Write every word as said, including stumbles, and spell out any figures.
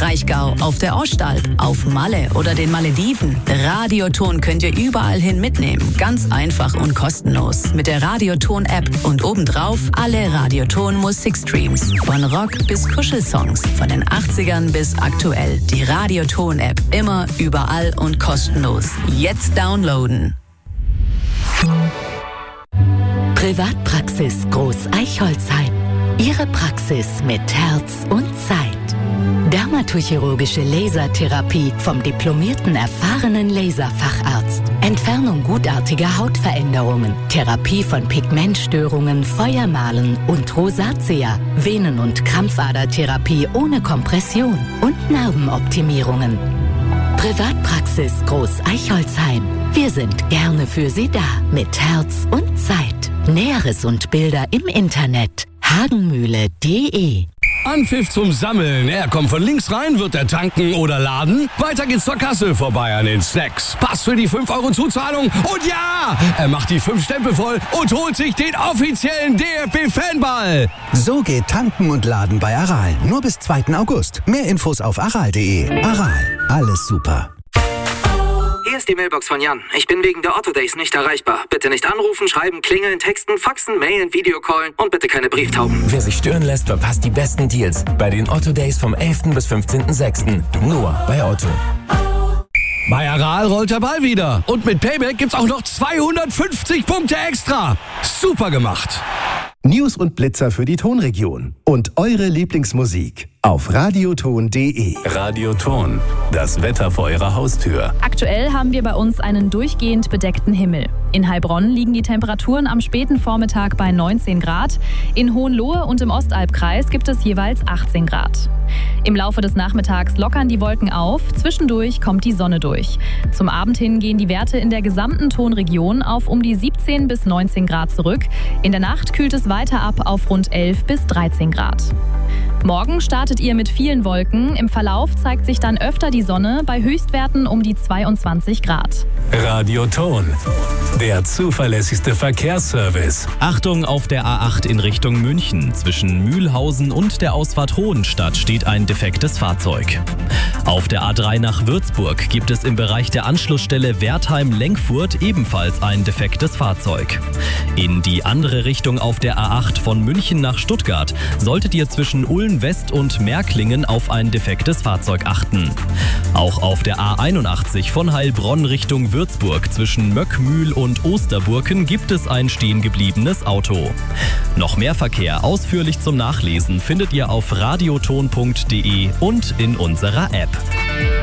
Kraichgau, auf der Ostalb, auf Malle oder den Malediven. Radioton könnt ihr überall hin mitnehmen. Ganz einfach und kostenlos. Mit der Radioton-App und obendrauf alle Radioton-Musikstreams. Von Rock bis Kuschelsongs, von den achtzigern bis aktuell. Die Radioton-App. Immer, überall und kostenlos. Jetzt downloaden. Privatpraxis Groß Eichholzheim. Ihre Praxis mit Herz und Zeit. Dermatochirurgische Lasertherapie vom diplomierten, erfahrenen Laserfacharzt. Entfernung gutartiger Hautveränderungen. Therapie von Pigmentstörungen, Feuermalen und Rosatia. Venen- und Krampfadertherapie ohne Kompression. Und Narbenoptimierungen. Privatpraxis Groß Eichholzheim. Wir sind gerne für Sie da. Mit Herz und Zeit. Näheres und Bilder im Internet. hagenmühle punkt de. Anpfiff zum Sammeln. Er kommt von links rein, wird er tanken oder laden. Weiter geht's zur Kasse, vorbei an den Snacks. Pass für die fünf Euro Zuzahlung. Und ja, er macht die fünf Stempel voll und holt sich den offiziellen D F B-Fanball. So geht Tanken und Laden bei Aral. Nur bis zweiten August. Mehr Infos auf aral punkt de. Aral, alles super. Hier ist die Mailbox von Jan. Ich bin wegen der Otto Days nicht erreichbar. Bitte nicht anrufen, schreiben, klingeln, texten, faxen, mailen, Videocallen und bitte keine Brieftauben. Wer sich stören lässt, verpasst die besten Deals bei den Otto Days vom elften bis fünfzehnten sechsten Nur bei Otto. Bei Aral rollt der Ball wieder. Und mit Payback gibt's auch noch zweihundertfünfzig Punkte extra. Super gemacht. News und Blitzer für die Tonregion. Und eure Lieblingsmusik auf radioton punkt de. Radioton, das Wetter vor eurer Haustür. Aktuell haben wir bei uns einen durchgehend bedeckten Himmel. In Heilbronn liegen die Temperaturen am späten Vormittag bei neunzehn Grad. In Hohenlohe und im Ostalbkreis gibt es jeweils achtzehn Grad. Im Laufe des Nachmittags lockern die Wolken auf, zwischendurch kommt die Sonne durch. Zum Abend hin gehen die Werte in der gesamten Tonregion auf um die siebzehn bis neunzehn Grad zurück. In der Nacht kühlt es weiter ab auf rund elf bis dreizehn Grad. Morgen startet ihr mit vielen Wolken. Im Verlauf zeigt sich dann öfter die Sonne bei Höchstwerten um die zweiundzwanzig Grad. Radioton, der zuverlässigste Verkehrsservice. Achtung, auf der A acht in Richtung München. Zwischen Mühlhausen und der Ausfahrt Hohenstadt steht ein defektes Fahrzeug. Auf der A drei nach Würzburg gibt es im Bereich der Anschlussstelle Wertheim-Lenkfurt ebenfalls ein defektes Fahrzeug. In die andere Richtung auf der A acht von München nach Stuttgart solltet ihr zwischen Ulm West und Märklingen auf ein defektes Fahrzeug achten. Auch auf der A einundachtzig von Heilbronn Richtung Würzburg zwischen Möckmühl und Osterburken gibt es ein stehengebliebenes Auto. Noch mehr Verkehr ausführlich zum Nachlesen findet ihr auf radioton punkt de und in unserer App.